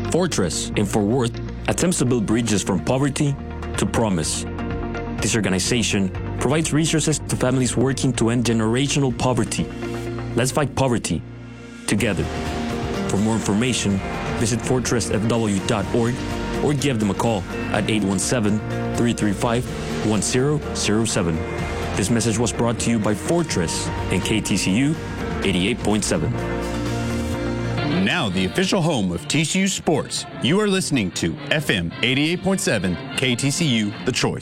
Fortress in Fort Worth attempts to build bridges from poverty to promise. This organization provides resources to families working to end generational poverty. Let's fight poverty together. For more information, visit fortressfw.org or give them a call at 817-335-1007. This message was brought to you by Fortress and KTCU 88.7. Now the official home of TCU Sports. You are listening to FM 88.7 KTCU The Choice.